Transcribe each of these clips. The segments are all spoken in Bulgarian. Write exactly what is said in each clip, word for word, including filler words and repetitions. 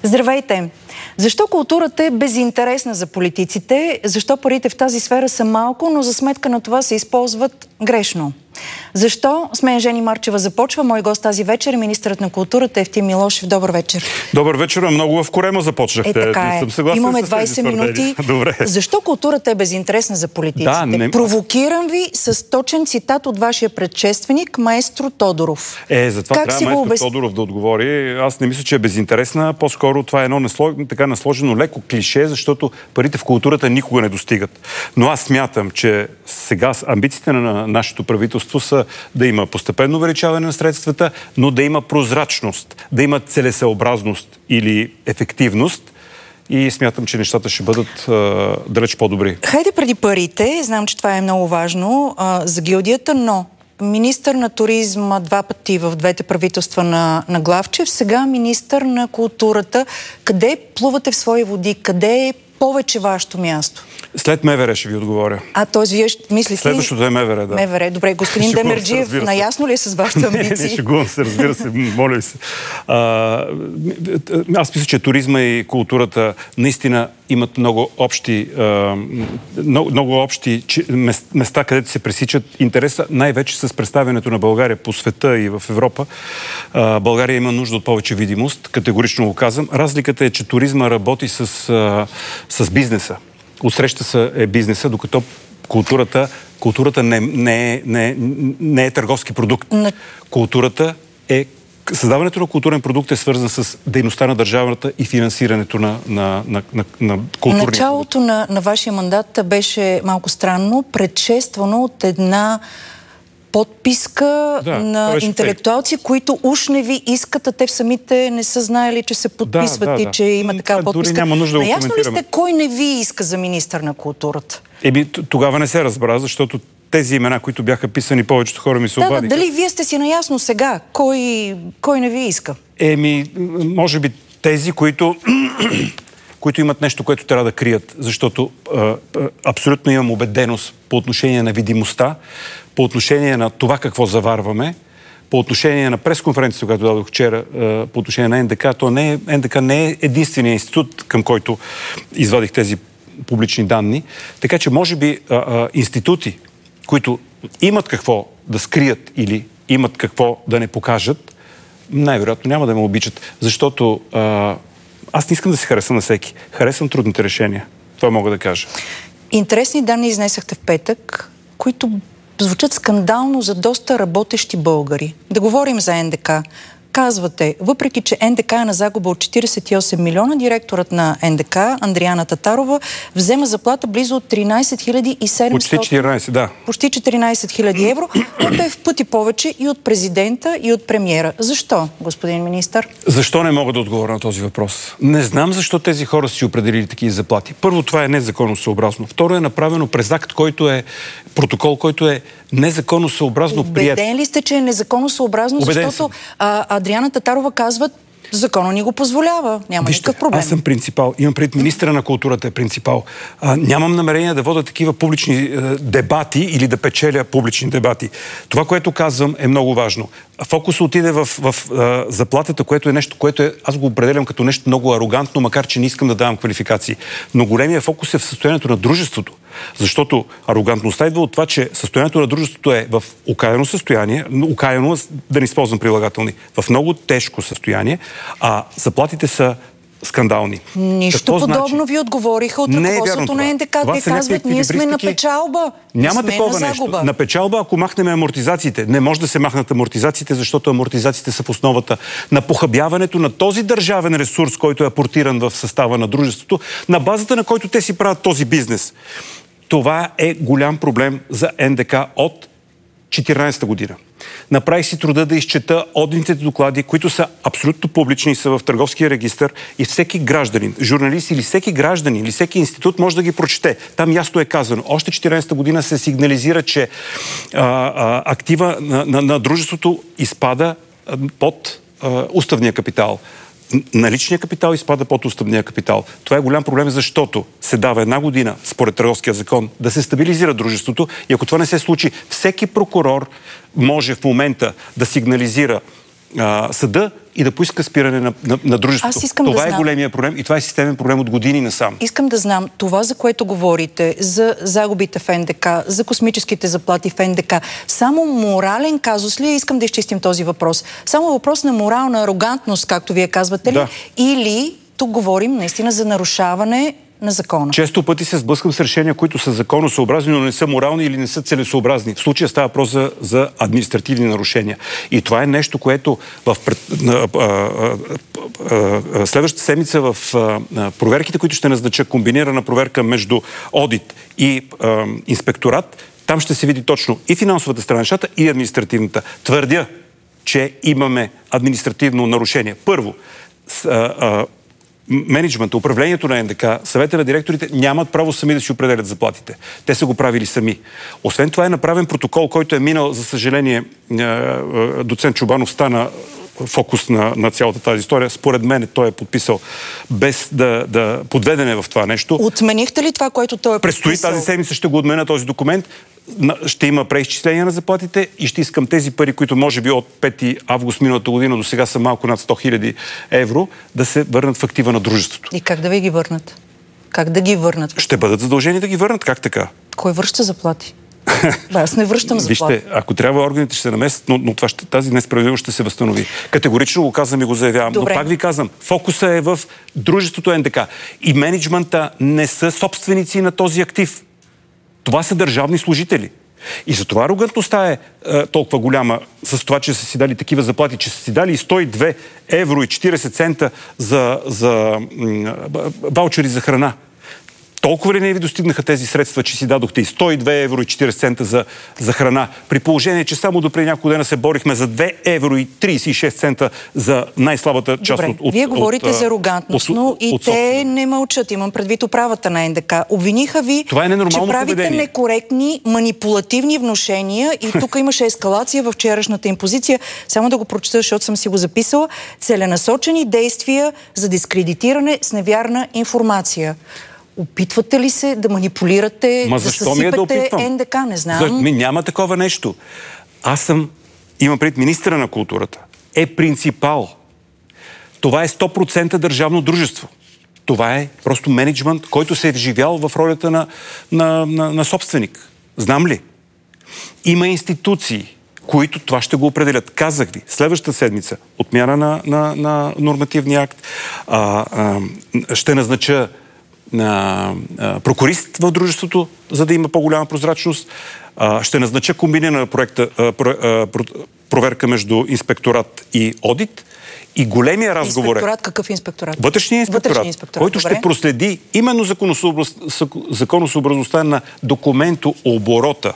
Здравейте! Защо културата е безинтересна за политиците? Защо парите в тази сфера са малко, но за сметка на това се използват грешно? Защо? С мен Жени Марчева започва. Мой гост тази вечер е министърът на културата Евтим Милошев. Добър вечер. Добър вечер, много в корема започнахте. Е, така е. Съм съгласен. Имаме двайсет минути. Добре. Защо културата е безинтересна за политиците? Да, не... Провокирам ви с точен цитат от вашия предшественик, маестро Тодоров. Е, затова как трябва маестро обез... Тодоров да отговори. Аз не мисля, че е безинтересна. По-скоро това е едно насло... така насложено леко клише, защото парите в културата никога не достигат. Но аз смятам, че сега амбициите на нашето правителство са да има постепенно увеличаване на средствата, но да има прозрачност, да има целесъобразност или ефективност. И смятам, че нещата ще бъдат а, далеч по-добри. Хайде преди парите, знам, че това е много важно а, за гилдията, но министър на туризма два пъти в двете правителства на, на Главчев, сега министър на културата. Къде плувате в свои води? Къде е повече вашето място? След МВР ще ви отговоря. А, т.е. вие мислите ли... Следващото е МВР, да. МВР, добре. Господин Демерджиев, наясно ли е с вашите амбиции? Не, не, шегувам се, разбира се, моля ви се. А, аз мисля, че туризма и културата наистина имат много общи, а, много, много общи места, където се пресичат интереса, най-вече с представянето на България по света и в Европа. А, България има нужда от повече видимост, категорично го казвам. Разликата е, че туризма работи с, а, с бизнеса. Отсреща се е бизнеса, докато културата, културата не, не, е, не, не е търговски продукт. На... Културата е... Създаването на културен продукт е свързан с дейността на държавата и финансирането на, на, на, на, на културния Началото на, на вашия мандат беше малко странно, предшествано от една подписка да, на интелектуалци, тъй. които уж не ви искат, а те в самите не са знаели, че се подписват да, да, и че да. има такава подписка. Няма нужда да го Наясно ли сте кой не ви иска за министър на културата? Еби, тогава не се разбра, защото тези имена, които бяха писани, повечето хора ми се да, обадиха. Да, дали вие сте си наясно сега? Кой, кой не ви иска? Еми, може би тези, които... които имат нещо, което трябва да крият, защото а, а, абсолютно имам убеденост по отношение на видимостта, по отношение на това какво заварваме, по отношение на пресконференцията, която дадох вчера, а, по отношение на НДК, то не е, НДК не е единствения институт, към който извадих тези публични данни. Така че, може би, а, а, институти, които имат какво да скрият или имат какво да не покажат, най-вероятно няма да ме обичат, защото а, аз не искам да се харесам на всеки. Харесвам трудните решения. Това мога да кажа. Интересни данни изнесахте в петък, които звучат скандално за доста работещи българи. Да говорим за НДК. Казвате, въпреки че НДК е на загуба от четирийсет и осем милиона, директорът на НДК, Андриана Татарова, взема заплата близо от тринайсет хиляди и седемстотин... Почти четиринайсет, да. Почти четиринайсет хиляди евро, което е в пъти повече и от президента, и от премиера. Защо, господин министър? Защо не мога да отговоря на този въпрос? Не знам защо тези хора си определили такива заплати. Първо, това е незаконосъобразно. Второ, е направено през акт, който е протокол, който е незаконосъобразно прият. Убеден ли сте, че е незаконосъобразно, Убеден защото а, Адриана Татарова казва, закона ни го позволява. Няма Вижте, никакъв проблем. Аз съм принципал. Имам пред министъра на културата е принципал. А, нямам намерение да водя такива публични е, дебати или да печеля публични дебати. Това, което казвам, е много важно. Фокусът отиде в, в, в е, заплатата, което е нещо, което е, аз го определям като нещо много арогантно, макар че не искам да давам квалификации. Но големия фокус е в състоянието на дружеството. Защото арогантността идва от това, че състоянието на дружеството е в окаяно състояние, окаяно, да не използвам прилагателни, в много тежко състояние, а заплатите са скандални. Нищо Какво подобно значи? ви отговориха от ръководството на НДК. Те казват, ние сме на печалба. Няма сме такова на нещо. На печалба, ако махнем амортизациите. Не може да се махнат амортизациите, защото амортизациите са в основата на похабяването на този държавен ресурс, който е апортиран в състава на дружеството, на базата на който те си правят този бизнес. Това е голям проблем за НДК от четиринайсета година. Направих си труда да изчета одитните доклади, които са абсолютно публични, са в търговския регистър и всеки гражданин, журналист или всеки гражданин или всеки институт може да ги прочете. Там ясно е казано. Още четиринайсета година се сигнализира, че а, а, актива на, на, на дружеството изпада а, под а, уставния капитал. Наличният капитал изпада под уставния капитал. Това е голям проблем, защото се дава една година, според търговския закон, да се стабилизира дружеството и ако това не се случи, всеки прокурор може в момента да сигнализира а, съда, и да поиска спиране на, на, на дружеството. Това да е знам. големия проблем и това е системен проблем от години насам. Искам да знам това, за което говорите, за загубите в Н Д К, за космическите заплати в Н Д К. Само морален казус ли? Искам да изчистим този въпрос. Само въпрос на морална арогантност, както вие казвате ли? Да. Или тук говорим наистина за нарушаване на закона? Често пъти се сблъскам с решения, които са законосъобразни, но не са морални или не са целесообразни. В случая става въпрос за, за административни нарушения. И това е нещо, което в пред, а, а, а, а, следващата седмица в а, проверките, които ще назнача, комбинирана проверка между одит и а, инспекторат, там ще се види точно и финансовата страна нещата, и административната. Твърдя, че имаме административно нарушение. Първо, с, а, а, менеджмента, управлението на Н Д К, съвета на директорите нямат право сами да си определят заплатите. Те са го правили сами. Освен това е направен протокол, който е минал, за съжаление, доцент Чубанов стана фокус на, на цялата тази история. Според мен той е подписал без да, да подведене в това нещо. Отменихте ли това, което той е подписал? Предстои тази седмица, ще го отменя този документ. Ще има преизчисление на заплатите и ще искам тези пари, които може би от пети август миналата година до сега са малко над сто хиляди евро, да се върнат в актива на дружеството. И как да ви ги върнат? Как да ги върнат? Ще бъдат задължени да ги върнат. Как така? Кой връща заплати? Ба, аз не връщам заплати. Вижте, ако трябва, органите ще се наместят, но, но това ще, тази несправедливост ще се възстанови. Категорично го казвам и го заявявам. Добре. Но пак ви казвам, фокуса е в дружеството Н Д К. И менеджмента не са собственици на този актив. Това са държавни служители. И затова арогантността е, е толкова голяма с това, че са си дали такива заплати, че са си дали сто и две евро и четирийсет цента за, за м, ваучери за храна. Толкова ли не ви достигнаха тези средства, че си дадохте и сто и две евро и четирийсет цента за, за храна, при положение, че само допреди няколко дена се борихме за две евро и трийсет и шест цента за най-слабата част. Добре, от, от... Вие говорите от, за арогантност, но от, и от, те не мълчат. Имам предвид управата на Н Д К. Обвиниха ви, това е ненормално че правите поведение. некоректни, манипулативни внушения и тук имаше ескалация във вчерашната им позиция. Само да го прочета, защото съм си го записала. Целенасочени действия за дискредитиране с невярна информация. Опитвате ли се да манипулирате, Ма да защо ми е да съсипате опитвам? Н Д К? Не знам. За... Ми, няма такова нещо. Аз съм, имам пред министъра на културата, е принципал. Това е сто процента държавно дружество. Това е просто менеджмент, който се е вживял в ролята на, на, на, на собственик. Знам ли? Има институции, които това ще го определят. Казах ви, следващата седмица, отмяна на, на, на нормативния акт, а, а, ще назнача на а, прокурист в дружеството, за да има по-голяма прозрачност. А, ще назнача комбинирана проекта, а, про, а, про, проверка между инспекторат и одит. И големия разговор е... Инспекторат, какъв инспекторат? Вътрешния инспекторат, Вътрешния инспекторат, който добре. ще проследи именно законосъобразността на документооборота.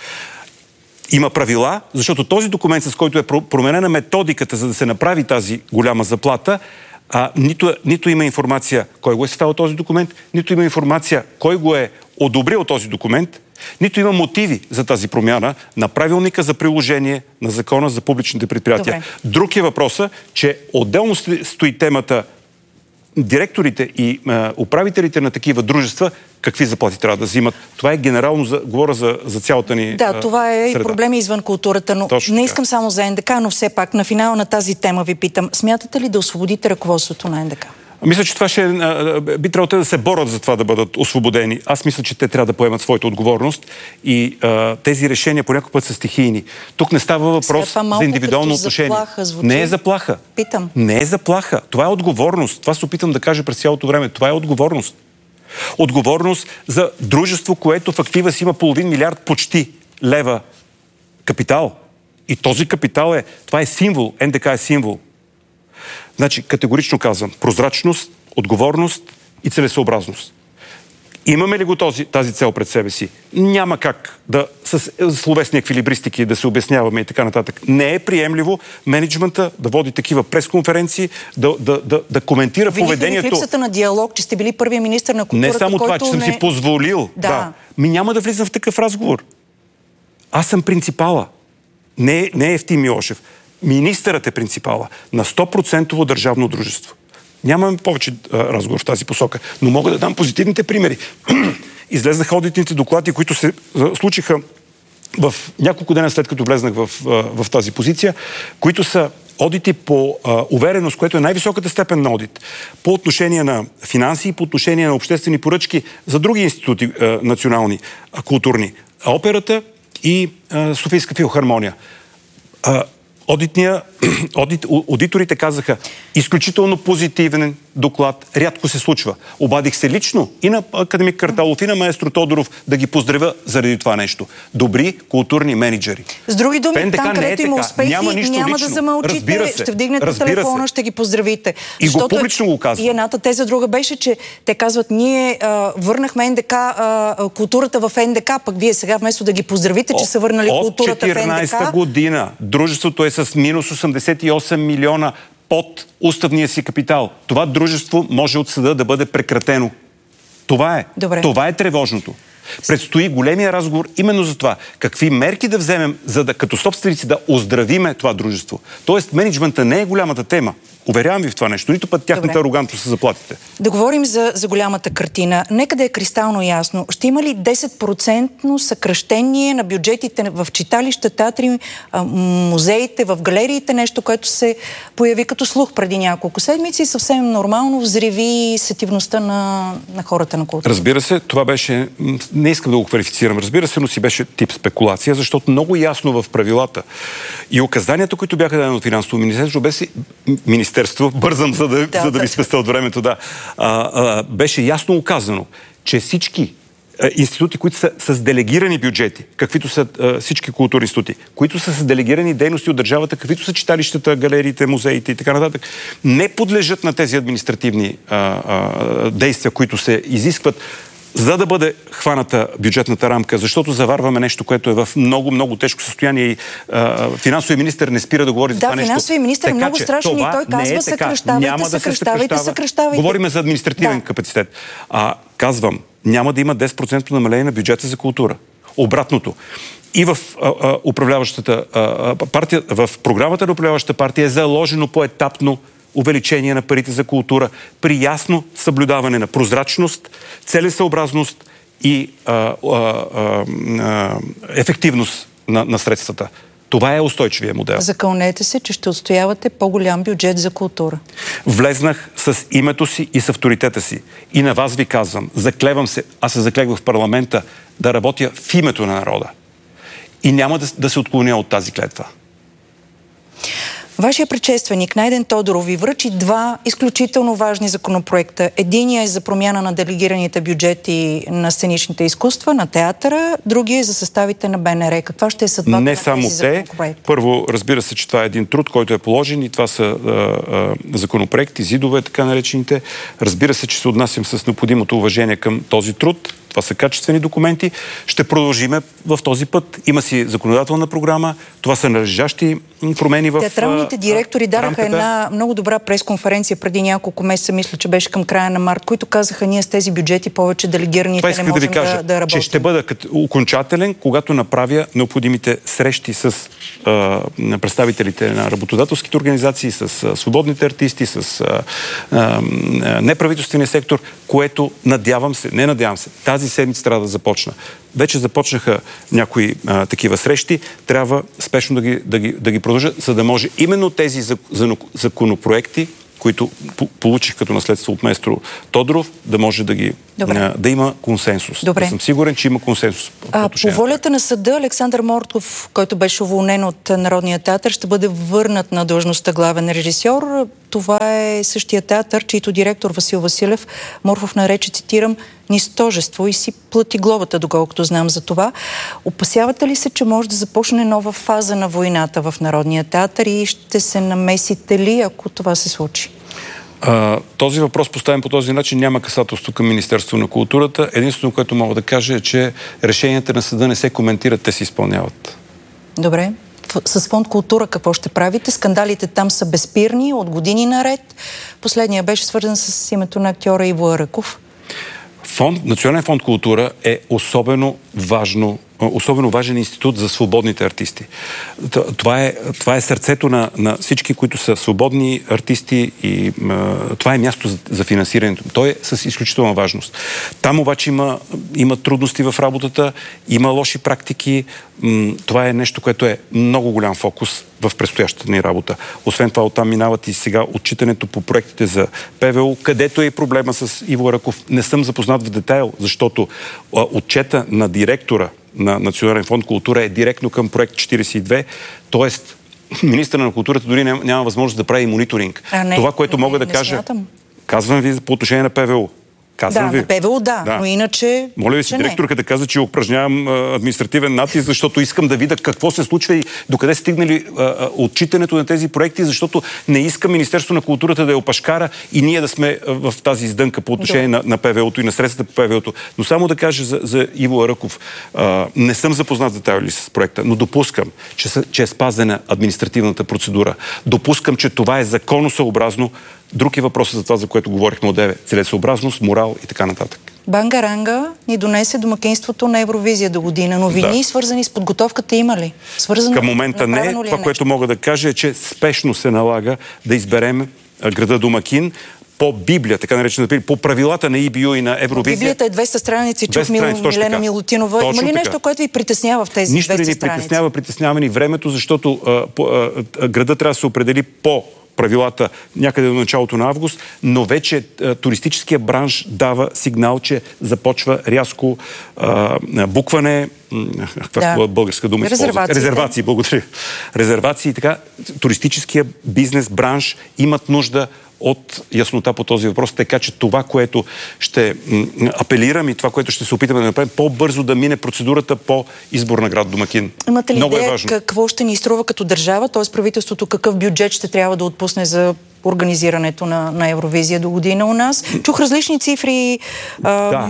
Има правила, защото този документ, с който е променена методиката, за да се направи тази голяма заплата, а, нито, нито има информация кой го е съставил този документ, нито има информация кой го е одобрил този документ, нито има мотиви за тази промяна на правилника за приложение на закона за публичните предприятия. Добре. Друг е въпросът, че отделно стои темата директорите и а, управителите на такива дружества какви заплати трябва да взимат. Това е генерално, за, говоря за, за цялата ни Да, това е среда. и проблеми извън културата, но Точно не така. искам само за Н Д К, но все пак на финала на тази тема ви питам, смятате ли да освободите ръководството на Н Д К? Мисля, че това ще а, би трябвало те да се борят за това да бъдат освободени. Аз мисля, че те трябва да поемат своята отговорност и а, тези решения по някой път са стихийни. Тук не става въпрос за индивидуално отношение. Заплаха, звучи... Не е заплаха. Питам. Не е заплаха. Това е отговорност. Това се опитам да кажа през цялото време. Това е отговорност. Отговорност за дружество, което в актива си има половин милиард почти лева капитал. И този капитал е, това е символ. Н Д К е символ. Значи, категорично казвам, прозрачност, отговорност и целесъобразност. Имаме ли го този, тази цел пред себе си? Няма как да с словесни еквилибристики да се обясняваме и така нататък. Не е приемливо менеджмента да води такива пресконференции, да, да, да, да коментира Видите поведението. ли в липсата на диалог, че сте били първия министър на културата, Не само това, че съм не... си позволил. Да. да. Ми няма да влизам в такъв разговор. Аз съм принципала. Не, не е Евтим Милошев. Министърът е принципала на сто процента държавно дружество. Нямаме повече а, разговор в тази посока, но мога да дам позитивните примери. Излезнаха одитните доклади, които се а, случиха в няколко дена след като влезнах в, в тази позиция, които са одити по а, увереност, което е най-високата степен на одит, по отношение на финанси и по отношение на обществени поръчки за други институти а, национални, а, културни. Операта и а, Софийска филхармония. А, Одитния, одит, аудиторите казаха изключително позитивен доклад. Рядко се случва. Обадих се лично и на академик Карталов, и на маестро Тодоров да ги поздравя заради това нещо. Добри културни менеджери. С други думи, там, където е има успехи, няма, няма да замълчите, ще вдигнете телефона, ще ги поздравите. И го публично го казвам. И едната теза, друга беше, че те казват, ние а, върнахме НДК, а, културата в НДК, пък вие сега вместо да ги поздравите, че са върнали културата в НДК. От четиринадесета година дружеството е с минус осемдесет и осем милиона под уставния си капитал. Това дружество може от съда да бъде прекратено. Това е. Добре. Това е тревожното. Предстои големия разговор именно за това. Какви мерки да вземем, за да като собственици да оздравиме това дружество. Тоест, мениджмънта не е голямата тема. Уверявам ви в това нещо. Нито път тяхната арогантност са заплатите. Да говорим за, за голямата картина. Нека да е кристално ясно. Ще има ли десет процента съкращение на бюджетите в читалища, театри, музеите, в галериите, нещо, което се появи като слух преди няколко седмици и съвсем нормално взриви сетивността на, на хората на култура? Разбира се, това беше... Не искам да го квалифицирам. Разбира се, но си беше тип спекулация, защото много ясно в правилата и указанията, които бяха дадени от финансово министерство, беше министерство, бързам, за да, да, за да ви спестя от времето, да, а, а, беше ясно указано, че всички а, институти, които са с делегирани бюджети, каквито са а, всички културни институти, които са с делегирани дейности от държавата, каквито са читалищата, галериите, музеите и така нататък, не подлежат на тези административни а, а, действия, които се изискват, за да бъде хваната бюджетната рамка, защото заварваме нещо, което е в много, много тежко състояние и финансовия министър не спира да говори да, за това нещо. Да, финансовия министър е много страшен и той казва, е съкръщавайте, няма да съкръщавайте, се съкръщавайте. Говорим за административен да. капацитет. А, казвам, няма да има десет процента намаление на бюджета за култура. Обратното. И в а, а, управляващата а, партия, в програмата на управляващата партия е заложено поетапно увеличение на парите за култура при ясно съблюдаване на прозрачност, целесъобразност и а, а, а, а, ефективност на, на средствата. Това е устойчивия модел. Закълнете се, че ще отстоявате по-голям бюджет за култура. Влезнах с името си и с авторитета си. И на вас ви казвам, заклевам се, аз се заклевах в парламента да работя в името на народа. И няма да, да се отклоня от тази клетва. Вашия предшественик Найден Тодоров ви връчи два изключително важни законопроекта. Единият е за промяна на делегираните бюджети на сценичните изкуства, на театъра, другия е за съставите на БНР. Каква ще е съдбата Не на само тези те. законопроекти? Първо, разбира се, че това е един труд, който е положен и това са а, а, законопроекти, зидове, така наречените. Разбира се, че се отнасям с необходимото уважение към този труд. Това са качествени документи. Ще продължиме в този път. Има си законодателна програма. Това са належащи промени в Театралните директори дараха една много добра пресконференция преди няколко месеца, мисля, че беше към края на март, които казаха, ние с тези бюджети повече делегираните не можем да, ви кажа, да, да работим. Че ще бъда окончателен, когато направя необходимите срещи с а, представителите на работодателските организации, с а, свободните артисти, с а, а, неправителствения сектор, което надявам се, не надявам се, тази седмица трябва да започна. Вече започнаха някои а, такива срещи. Трябва спешно да ги, да ги, да ги продължат, за да може именно тези законопроекти, които получих като наследство от маестро Тодоров, да може да ги а, да има консенсус. Добре. Да съм сигурен, че има консенсус. А, по волята на съда Александър Мордов, който беше уволнен от Народния театър, ще бъде върнат на длъжността главен режисьор. Това е същия театър, чийто директор Васил Василев Мордов нарече, цитирам, нищожество и си плати глобата, доколкото знам за това. Опасявате ли се, че може да започне нова фаза на войната в Народния театър и ще се намесите ли, ако това се случи? А, този въпрос, поставен по този начин, няма касателство към Министерство на културата. Единствено, което мога да кажа е, че решенията на съда не се коментират, те се изпълняват. Добре. С фонд култура какво ще правите? Скандалите там са безспирни от години наред. Последния беше свързан с името на актьора Иво Аръков. Фонд, Национален фонд култура е особено важно особено важен институт за свободните артисти. Това е, това е сърцето на, на всички, които са свободни артисти и а, това е място за, за финансирането. Той е с изключителна важност. Там обаче има, има трудности в работата, има лоши практики. М, това е нещо, което е много голям фокус в предстоящата ни работа. Освен това, оттам минават и сега отчитането по проектите за ПВО, където е и проблема с Иво Раков. Не съм запознат в детайл, защото а, отчета на директора на Национален фонд култура е директно към проект четирийсет и две, т.е. министърът на културата дори няма, няма възможност да прави мониторинг. А, не, това, което не, мога не, да не кажа, смятам. Казвам ви по отношение на ПВО. Казвам да, ви. на ПВО да, да, но иначе... Моля ви си, директорка да каза, че упражнявам а, административен натиск, защото искам да видя какво се случва и докъде стигнали а, а, отчитането на тези проекти, защото не иска Министерство на културата да е опашкара и ние да сме а, в тази издънка по отношение на, на ПВО-то и на средствата по ПВО-то. Но само да кажа за, за Иво Раков. А, не съм запознат детайли с проекта, но допускам, че, че е спазена административната процедура. Допускам, че това е законосъобразно. Друг е въпросът за това, за което говорихме одеве. Целесъобразност, морал и така нататък. Бангаранга ни донесе домакинството на Евровизия до година. Новини, да. свързани с подготовката, има ли? Свързано, Към момента не. Ли Това, е което мога да кажа е, че спешно се налага да изберем града домакин по Библия, така наречена, по правилата на И Би Ю и на Евровизия. Библията е двеста страници, чух Мил, Милена Милутинова. Точно Има ли нещо, така. което ви притеснява в тези Нищо двеста ли ни страници? притеснява, притеснява ни времето, защото а, по, а, а, града трябва да се определи по правилата някъде до началото на август, но вече а, туристическия бранш дава сигнал, че започва рязко а, букване, каква да. българска дума използва? Резервации, благодаря. Резервации и така. Туристическия бизнес, бранш имат нужда от яснота по този въпрос, така че това, което ще м, апелирам и това, което ще се опитаме да направим, по-бързо да мине процедурата по избор на град домакин. Имате ли Много идея е важно. Какво ще ни струва като държава, т.е. правителството какъв бюджет ще трябва да отпусне за организирането на, на Евровизия до година у нас? Чух различни цифри. А, да.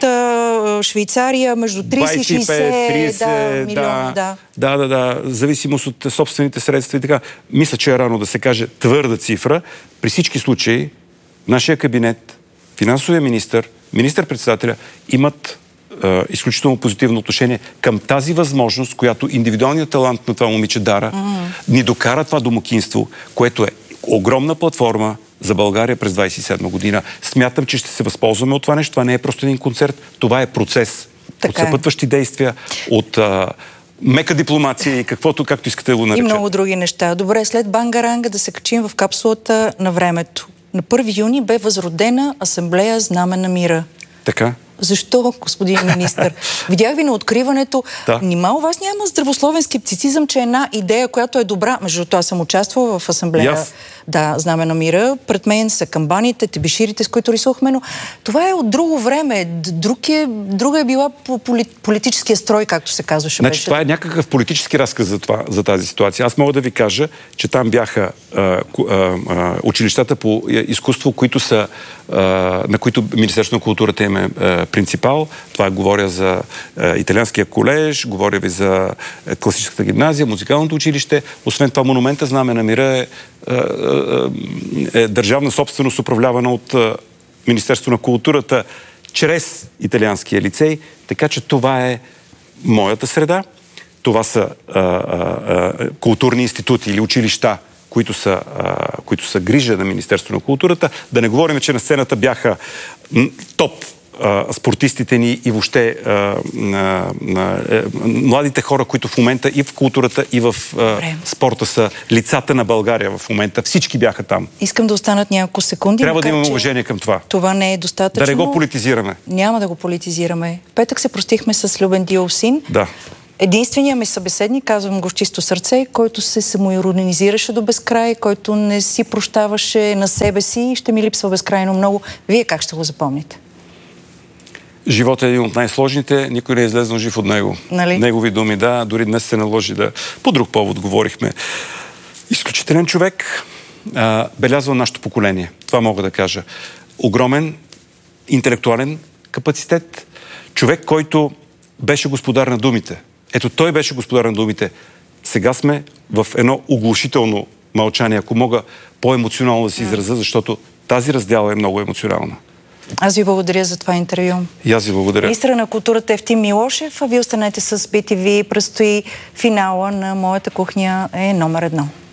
Малта, Швейцария, между трийсет и шейсет да, милиона. Да, да, да, да, да. Зависимост от собствените средства и така. Мисля, че е рано да се каже твърда цифра. При всички случаи, нашия кабинет, финансовия министър, министър-председателя имат е, изключително позитивно отношение към тази възможност, която индивидуалният талант на това момиче Дара mm-hmm. ни докара това домакинство, което е огромна платформа за България през двайсет и седма година. Смятам, че ще се възползваме от това нещо. Това не е просто един концерт, това е процес така от съпътващи е. действия, от а, мека дипломация и каквото, както искате да го наречете. И много други неща. Добре, след Бангаранга да се качим в капсулата на времето. На първи юни бе възродена Асамблея Знаме на мира. Така. Защо, господин министър? Видях ви на откриването. Да. Нима у вас няма здравословен скептицизъм, че една идея, която е добра, между това съм участвала в Асамблея yes. да, Знаме на мира. Пред мен са камбаните, тебеширите, с които рисувахме, но това е от друго време. Друг е, друга е била по политическия строй, както се казваше. Значи беше. това е някакъв политически разказ за, това, за тази ситуация. Аз мога да ви кажа, че там бяха а, а, а, училищата по изкуство, които са, а, на които Министерството на културата им е а, принципал. Това говоря за а, италианския колеж, говоря ви за а, класическата гимназия, музикалното училище. Освен това, монумента Знаме на мира е, а, а, е държавна собственост, управлявана от а, Министерството на културата чрез италианския лицей. Така че това е моята среда. Това са а, а, а, културни институти или училища, които са, а, които са грижа на Министерството на културата. Да не говорим, че на сцената бяха топ а, спортистите ни и въобще а, а, а, младите хора, които в момента и в културата, и в а, спорта са лицата на България в момента. Всички бяха там. Искам да останат няколко секунди. Трябва да имаме уважение към това. Това не е достатъчно. Да не го политизираме. Няма да го политизираме. Петък се простихме с Любен Дилсин. Да. Единственият ми събеседник, казвам го с чисто сърце, който се самоиронизираше до безкрай, който не си прощаваше на себе си и ще ми липсва безкрайно много. Вие как ще го запомните? Животът е един от най-сложните, никой не е излезнал жив от него. Нали? Негови думи, да, дори днес се наложи да... По друг повод говорихме. Изключителен човек, а, белязва нашето поколение. Това мога да кажа. Огромен интелектуален капацитет. Човек, който беше господар на думите. Ето, той беше господар на думите. Сега сме в едно оглушително мълчание, ако мога по-емоционално да се изразя, защото тази раздяла е много емоционална. Аз ви благодаря за това интервю. И аз ви благодаря. Министъра на културата Евтим Милошев, а вие останете с Би Ти Ви. Предстои финала на Моята кухня е номер едно.